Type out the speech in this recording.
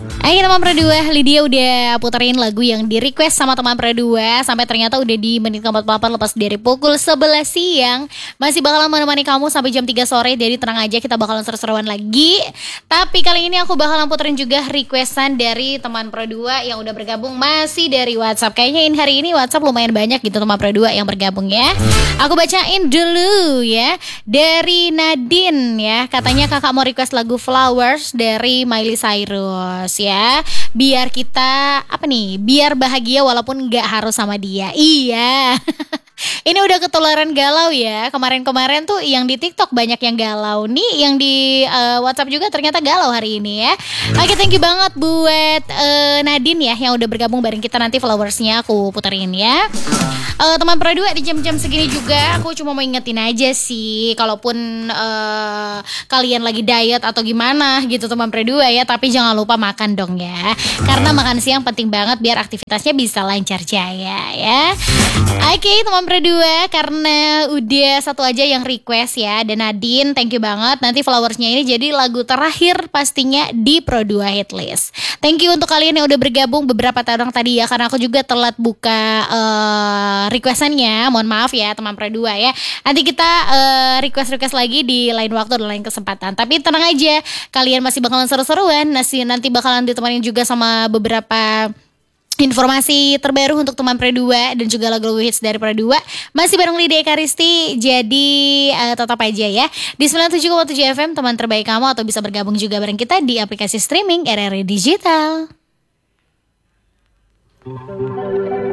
Ayo teman Pro 2, Lydia udah puterin lagu yang di request sama teman Pro 2. Sampai ternyata udah di menit ke-48 lepas dari pukul 11 siang. Masih bakalan menemani kamu sampai jam 3 sore. Jadi tenang aja, kita bakalan seru-seruan lagi. Tapi kali ini aku bakalan puterin juga requestan dari teman Pro 2 yang udah bergabung masih dari WhatsApp. Kayaknya hari ini WhatsApp lumayan banyak gitu teman Pro 2 yang bergabung ya. Aku bacain dulu ya. Dari Nadine ya, katanya kakak mau request lagu Flowers dari Miley Cyrus ya. Biar kita biar bahagia walaupun gak harus sama dia. Iya. Ini udah ketularan galau ya. Kemarin-kemarin tuh yang di TikTok banyak yang galau. Nih yang di WhatsApp juga ternyata galau hari ini ya. Oke, thank you banget buat Nadine ya yang udah bergabung bareng kita. Nanti followersnya aku puterin ya. Teman Pro 2 di jam-jam segini juga aku cuma mau ingetin aja sih, kalaupun kalian lagi diet atau gimana gitu teman Pro 2 ya, tapi jangan lupa makan dong ya. Karena makan siang penting banget biar aktivitasnya bisa lancar jaya ya. Oke, teman Pro 2, karena udah satu aja yang request ya, dan Nadine thank you banget. Nanti followersnya ini jadi lagu terakhir pastinya di Pro 2 Hitlist. Thank you untuk kalian yang udah bergabung beberapa orang tadi ya, karena aku juga telat buka requestannya, mohon maaf ya teman Pro 2 ya. Nanti kita request lagi di lain waktu dan lain kesempatan. Tapi tenang aja, kalian masih bakalan seru-seruan. Nanti bakalan ditemani juga sama beberapa informasi terbaru untuk teman Pro 2 dan juga lagu-lagu hits dari Pro 2. Masih bareng Lydia Ekaristi. Jadi tetap aja ya di 97,7 FM, teman terbaik kamu, atau bisa bergabung juga bareng kita di aplikasi streaming RRI Digital.